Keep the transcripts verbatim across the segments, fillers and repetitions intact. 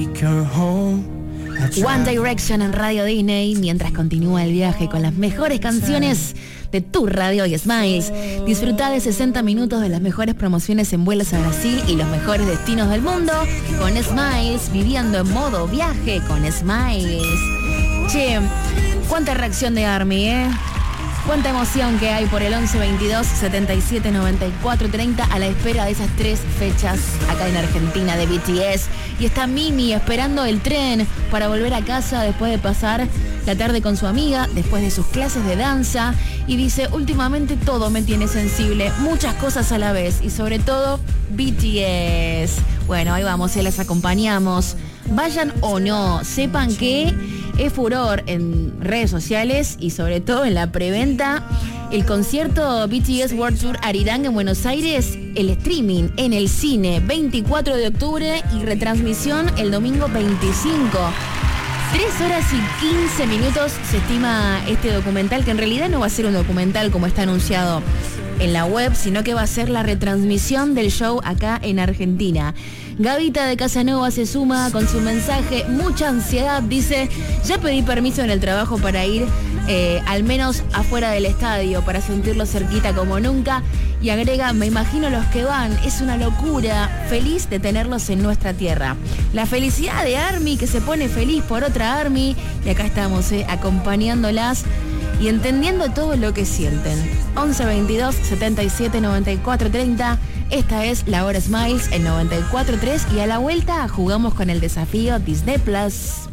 One Direction en Radio Disney, mientras continúa el viaje con las mejores canciones de tu radio y Smiles. Disfruta de sesenta minutos de las mejores promociones en vuelos a Brasil y los mejores destinos del mundo con Smiles, viviendo en modo viaje con Smiles. Che, cuánta reacción de ARMY, ¿eh? Cuánta emoción que hay por el once veintidós setenta y siete noventa y cuatro treinta a la espera de esas tres fechas acá en Argentina de B T S. Y está Mimi esperando el tren para volver a casa después de pasar la tarde con su amiga, después de sus clases de danza. Y dice, últimamente todo me tiene sensible, muchas cosas a la vez y sobre todo B T S. Bueno, ahí vamos, se las acompañamos. Vayan o no, sepan que es furor en redes sociales y sobre todo en la preventa el concierto B T S World Tour Arirang en Buenos Aires, el streaming en el cine veinticuatro de octubre y retransmisión el domingo veinticinco. Tres horas y quince minutos se estima este documental, que en realidad no va a ser un documental como está anunciado en la web, sino que va a ser la retransmisión del show acá en Argentina. Gavita de Casanova se suma con su mensaje, mucha ansiedad, dice, ya pedí permiso en el trabajo para ir eh, al menos afuera del estadio, para sentirlo cerquita como nunca, y agrega, me imagino los que van, es una locura, feliz de tenerlos en nuestra tierra. La felicidad de ARMY, que se pone feliz por otra ARMY, y acá estamos eh, acompañándolas y entendiendo todo lo que sienten. once veintidós setenta y siete noventa y cuatro treinta. Esta es la hora Smiles en noventa y cuatro punto tres y a la vuelta jugamos con el desafío Disney Plus.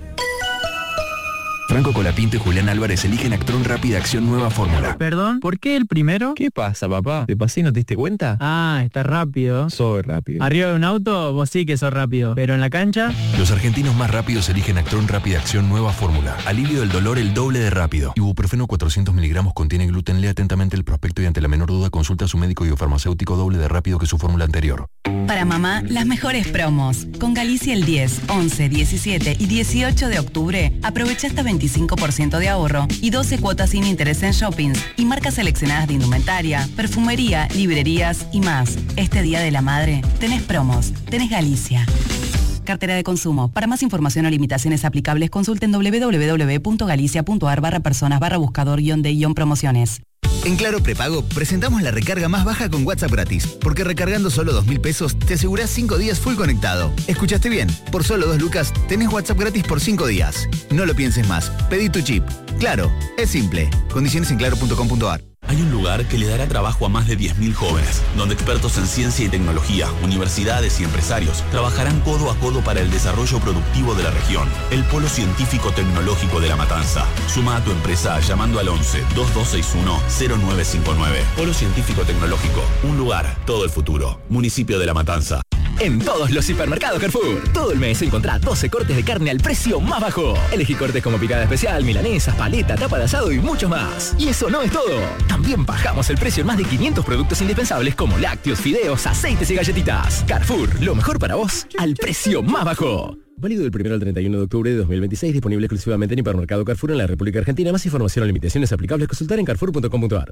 Franco Colapinto y Julián Álvarez eligen Actron Rápida Acción Nueva Fórmula. ¿Perdón? ¿Por qué el primero? ¿Qué pasa, papá? ¿Te pasé y no te diste cuenta? Ah, está rápido. Soy rápido. Arriba de un auto, vos sí que sos rápido. Pero en la cancha... Los argentinos más rápidos eligen Actron Rápida Acción Nueva Fórmula. Alivio del dolor el doble de rápido. Ibuprofeno cuatrocientos miligramos contiene gluten. Lea atentamente el prospecto y ante la menor duda consulta a su médico y o farmacéutico doble de rápido que su fórmula anterior. Para mamá, las mejores promos. Con Galicia el diez, once, diecisiete y dieciocho de octubre, aprovecha hasta veinticinco por ciento de ahorro y doce cuotas sin interés en shoppings y marcas seleccionadas de indumentaria, perfumería, librerías y más. Este Día de la Madre, tenés promos, tenés Galicia. Cartera de consumo. Para más información o limitaciones aplicables, consulten doble u doble u doble u punto galicia punto a r barra personas barra buscador guión de guión promociones. En Claro Prepago presentamos la recarga más baja con WhatsApp gratis, porque recargando solo dos mil pesos te asegurás cinco días full conectado. ¿Escuchaste bien? Por solo dos lucas tenés WhatsApp gratis por cinco días. No lo pienses más, pedí tu chip. Claro, es simple. Condiciones en claro punto com punto a r. Hay un lugar que le dará trabajo a más de diez mil jóvenes, donde expertos en ciencia y tecnología, universidades y empresarios trabajarán codo a codo para el desarrollo productivo de la región. El Polo Científico Tecnológico de La Matanza. Suma a tu empresa llamando al once, veintidós sesenta y uno, cero nueve cinco nueve. Polo Científico Tecnológico. Un lugar, todo el futuro. Municipio de La Matanza. En todos los hipermercados Carrefour, todo el mes encontrá doce cortes de carne al precio más bajo. Elegí cortes como picada especial, milanesas, paleta, tapa de asado y mucho más. Y eso no es todo. También bajamos el precio en más de quinientos productos indispensables como lácteos, fideos, aceites y galletitas. Carrefour, lo mejor para vos, al precio más bajo. Válido del primero al treinta y uno de octubre de dos mil veintiséis, disponible exclusivamente en Hipermercado Carrefour en la República Argentina. Más información o limitaciones aplicables, consultar en carrefour punto com punto a r.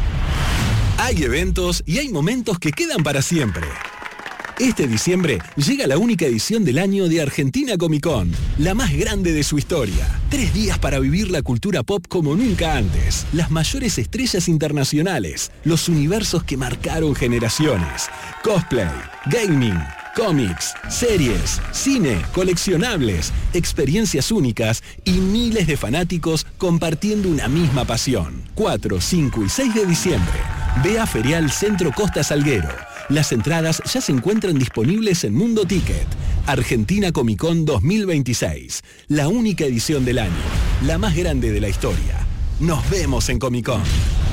Hay eventos y hay momentos que quedan para siempre. Este diciembre llega la única edición del año de Argentina Comic Con, la más grande de su historia. Tres días para vivir la cultura pop como nunca antes. Las mayores estrellas internacionales, los universos que marcaron generaciones. Cosplay, gaming, cómics, series, cine, coleccionables, experiencias únicas y miles de fanáticos compartiendo una misma pasión. cuatro, cinco y seis de diciembre. Ve a Ferial Centro Costa Salguero. Las entradas ya se encuentran disponibles en Mundo Ticket. Argentina Comic Con dos mil veintiséis. La única edición del año. La más grande de la historia. Nos vemos en Comic Con.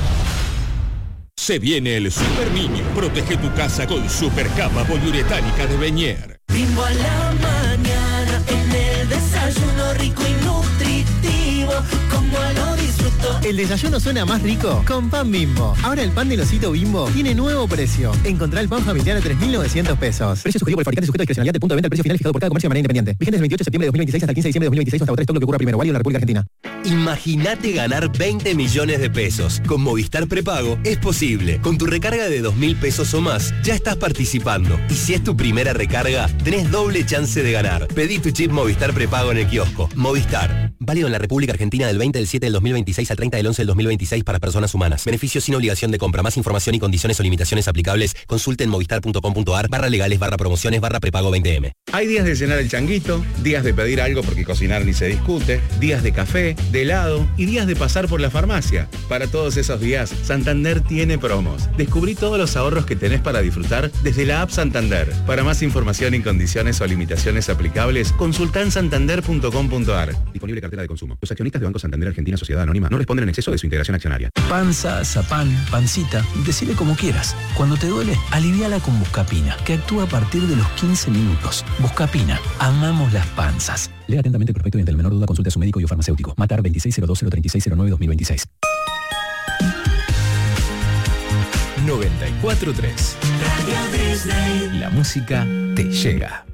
Se viene el Super Niño. Protege tu casa con Super Capa Poliuretánica de Beñer. Bimbo a la mañana, en el desayuno rico y nutritivo, como lo disfruto El desayuno suena más rico con pan Bimbo. Ahora el pan del osito Bimbo tiene nuevo precio. Encontrá el pan familiar a tres mil novecientos pesos. Precio sugerido por el fabricante sujeto a discrecionalidad del punto de venta. El precio final fijado por cada comercio de manera independiente. Vigente del veintiocho de septiembre de dos mil veintiséis hasta el quince de diciembre de dos mil veintiséis hasta agotar todo lo que ocurra primero. Válido en la República Argentina. Imagínate ganar veinte millones de pesos. Con Movistar Prepago es posible. Con tu recarga de dos mil pesos o más, ya estás participando. Y si es tu primera recarga, tenés doble chance de ganar. Pedí tu chip Movistar Prepago en el kiosco. Movistar. Válido en la República Argentina del veinte del siete del dos mil veintiséis al treinta del once del dos mil veintiséis para personas humanas. Beneficios sin obligación de compra. Más información y condiciones o limitaciones aplicables. Consulte en movistar.com.ar barra legales barra promociones barra prepago veinte eme. Hay días de llenar el changuito, días de pedir algo porque cocinar ni se discute, días de café, de helado y días de pasar por la farmacia. Para todos esos días, Santander tiene promos. Descubrí todos los ahorros que tenés para disfrutar desde la app Santander. Para más información y condiciones o limitaciones aplicables, consulta en santander punto com punto ar. Disponible cartera de consumo. Los accionistas de Banco Santander Argentina Sociedad Anónima no responden en exceso de su integración accionaria. Panza, zapán, pancita, decile como quieras. Cuando te duele, aliviala con Buscapina, que actúa a partir de los quince minutos. Buscapina, amamos las panzas. Lea atentamente el prospecto y ante la menor duda consulte a su médico y o farmacéutico. Matar veintiséis cero dos cero treinta y seis cero nueve dos mil veintiséis. noventa y cuatro punto tres. La música te llega.